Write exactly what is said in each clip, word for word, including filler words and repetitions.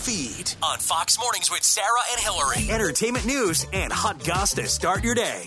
feed on Fox Mornings with Sarah and Hillary. Entertainment news and hot goss to start your day.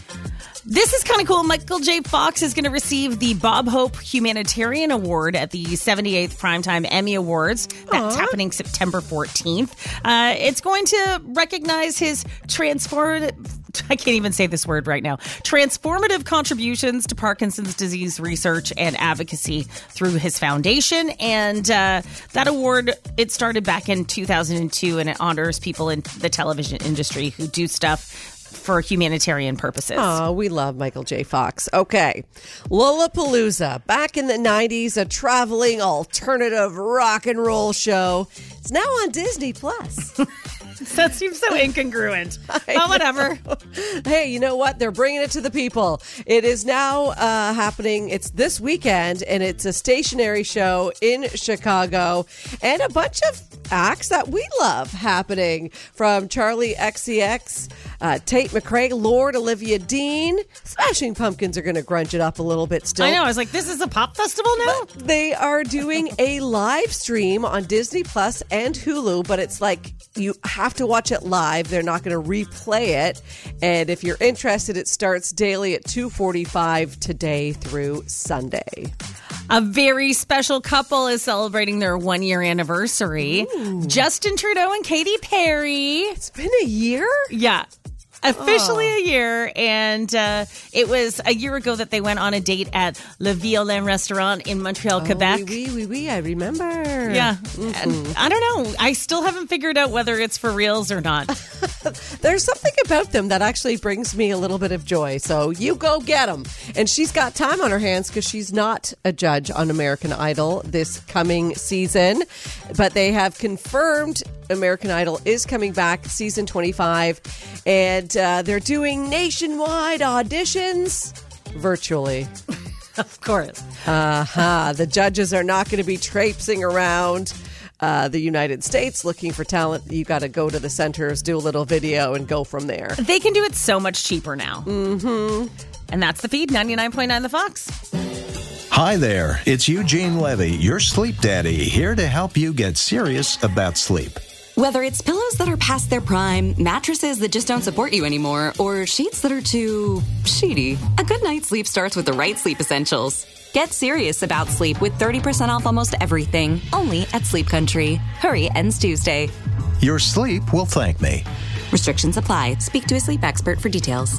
This is kind of cool. Michael J. Fox is going to receive the Bob Hope Humanitarian Award at the seventy-eighth Primetime Emmy Awards. That's Aww. happening September fourteenth. Uh, it's going to recognize his transformative... I can't even say this word right now. Transformative contributions to Parkinson's disease research and advocacy through his foundation. And uh, that award, it started back in two thousand two, and it honors people in the television industry who do stuff for humanitarian purposes. Oh, we love Michael J. Fox. Okay. Lollapalooza. Back in the nineties, a traveling alternative rock and roll show. It's now on Disney Plus. That seems so incongruent. Oh, whatever. Hey, you know what? They're bringing it to the people. It is now uh, happening. It's this weekend, and it's a stationary show in Chicago, and a bunch of acts that we love happening, from Charlie X C X, uh, Tate McRae, Lorde, Olivia Dean. Smashing Pumpkins are going to grunge it up a little bit still. I know. I was like, this is a pop festival now? But they are doing a live stream on Disney Plus and Hulu, but it's like you have to watch it live. They're not going to replay it. And if you're interested, it starts daily at two forty-five today through Sunday. A very special couple is celebrating their one-year anniversary. Ooh. Justin Trudeau and Katy Perry. It's been a year? Yeah. Officially oh. a year, and uh, it was a year ago that they went on a date at Le Violin restaurant in Montreal, oh, Quebec. Oui, oui, oui, oui, I remember. Yeah. Mm-hmm. And I don't know. I still haven't figured out whether it's for reals or not. There's something about them that actually brings me a little bit of joy, so you go get them. And she's got time on her hands because she's not a judge on American Idol this coming season, but they have confirmed American Idol is coming back, season twenty-five, and uh, they're doing nationwide auditions virtually. Of course. Uh-huh. The judges are not going to be traipsing around uh, the United States looking for talent. You got to go to the centers, do a little video, and go from there. They can do it so much cheaper now. Mm-hmm. And that's the feed, ninety-nine point nine The Fox. Hi there, it's Eugene Levy, your sleep daddy, here to help you get serious about sleep. Whether it's pillows that are past their prime, mattresses that just don't support you anymore, or sheets that are too sheety, a good night's sleep starts with the right sleep essentials. Get serious about sleep with thirty percent off almost everything, only at Sleep Country. Hurry, ends Tuesday. Your sleep will thank me. Restrictions apply. Speak to a sleep expert for details.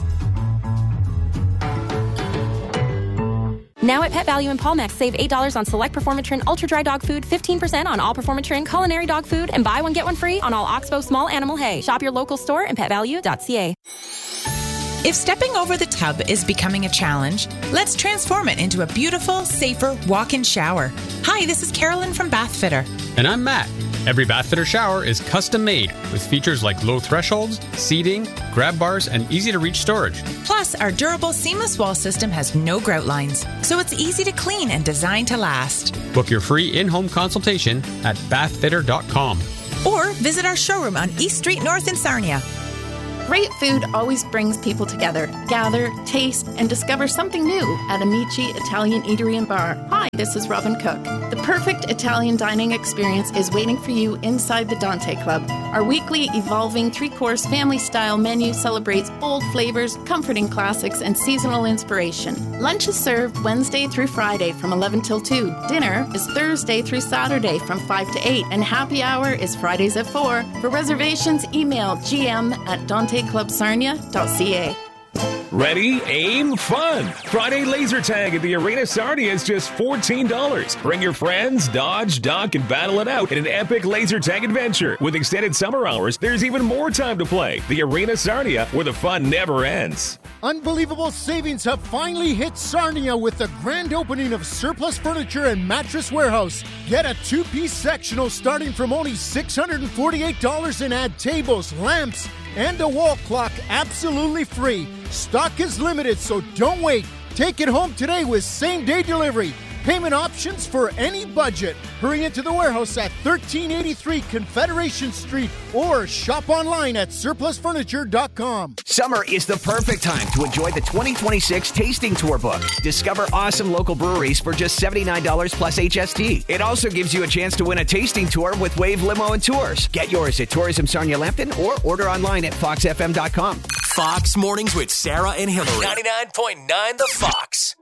Now at Pet Value and Palmex, save eight dollars on select Performatrin Ultra Dry Dog Food, fifteen percent on all Performatrin Culinary Dog Food, and buy one, get one free on all Oxbow Small Animal Hay. Shop your local store and pet value dot c a. If stepping over the tub is becoming a challenge, let's transform it into a beautiful, safer walk-in shower. Hi, this is Carolyn from Bathfitter. And I'm Matt. Every Bathfitter shower is custom made with features like low thresholds, seating, grab bars, and easy-to-reach storage. Plus, our durable seamless wall system has no grout lines, so it's easy to clean and designed to last. Book your free in-home consultation at bathfitter dot com. Or visit our showroom on East Street North in Sarnia. Great food always brings people together. Gather, taste, and discover something new at Amici Italian Eatery and Bar. Hi, this is Robin Cook. The perfect Italian dining experience is waiting for you inside the Dante Club. Our weekly evolving three-course family-style menu celebrates bold flavors, comforting classics, and seasonal inspiration. Lunch is served Wednesday through Friday from eleven till two. Dinner is Thursday through Saturday from five to eight. And happy hour is Fridays at four. For reservations, email gm at dante club sarnia dot c a. Ready, aim, fun! Friday laser tag at the Arena Sarnia is just fourteen dollars. Bring your friends, dodge, duck, and battle it out in an epic laser tag adventure. With extended summer hours, there's even more time to play. The Arena Sarnia, where the fun never ends. Unbelievable savings have finally hit Sarnia with the grand opening of Surplus Furniture and Mattress Warehouse. Get a two-piece sectional starting from only six hundred forty-eight dollars and add tables, lamps, and a wall clock absolutely free. Stock is limited, so don't wait. Take it home today with same-day delivery. Payment options for any budget. Hurry into the warehouse at thirteen eighty-three Confederation Street or shop online at surplus furniture dot com. Summer is the perfect time to enjoy the twenty twenty-six Tasting Tour book. Discover awesome local breweries for just seventy-nine dollars plus H S T. It also gives you a chance to win a tasting tour with Wave Limo and Tours. Get yours at Tourism Sarnia Lambton or order online at fox f m dot com. Fox Mornings with Sarah and Hillary. ninety-nine point nine The Fox.